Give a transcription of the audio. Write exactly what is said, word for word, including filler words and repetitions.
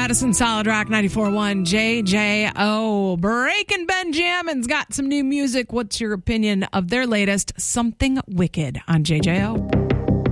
Madison Solid Rock ninety-four point one J J O. Breaking Benjamin's got some new music. What's your opinion of their latest Something Wicked on J J O?